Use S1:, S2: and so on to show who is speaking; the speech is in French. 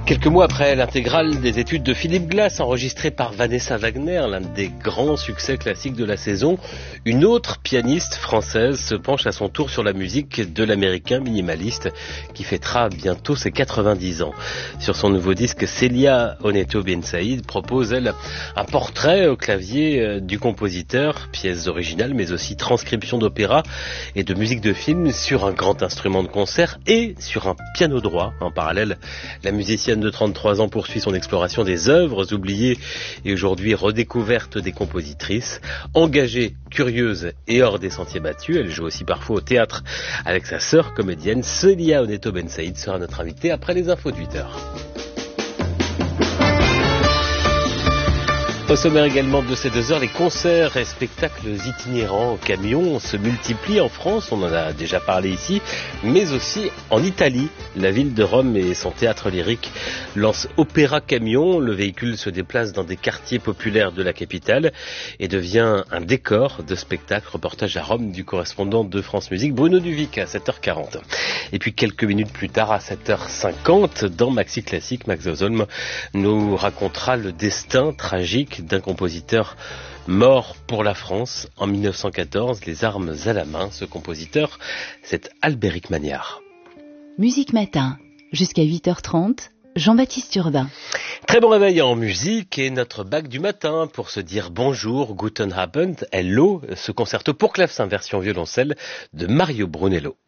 S1: Quelques mois après l'intégrale des études de Philippe Glass enregistrée par Vanessa Wagner, l'un des grands succès classiques de la saison, une autre pianiste française se penche à son tour sur la musique de l'américain minimaliste qui fêtera bientôt ses 90 ans. Sur son nouveau disque, Célia Oneto Bensaïd propose, elle, un portrait au clavier du compositeur, pièces originales mais aussi transcriptions d'opéra et de musique de film sur un grand instrument de concert et sur un piano droit. En parallèle, la musicienne de 33 ans poursuit son exploration des œuvres oubliées et aujourd'hui redécouvertes des compositrices. Engagée, curieuse et hors des sentiers battus, elle joue aussi parfois au théâtre avec sa sœur comédienne. Célia Oneto Bensaïd sera notre invitée après les infos de 8h. Au sommaire également de ces 2 heures, les concerts et spectacles itinérants au camion se multiplient en France, on en a déjà parlé ici, mais aussi en Italie. La ville de Rome et son théâtre lyrique lancent Opéra Camion. Le véhicule se déplace dans des quartiers populaires de la capitale et devient un décor de spectacle. Reportage à Rome du correspondant de France Musique, Bruno Duvic, à 7h40. Et puis quelques minutes plus tard, à 7h50, dans Maxi Classique, Max Ozolm nous racontera le destin tragique d'un compositeur mort pour la France en 1914, les armes à la main. Ce compositeur, c'est Albéric Magnard.
S2: Musique Matin, jusqu'à 8h30, Jean-Baptiste Urbain.
S1: Très bon réveil en musique et notre bac du matin pour se dire bonjour, Guten Abend, hello, ce concerto pour clavecin version violoncelle de Mario Brunello.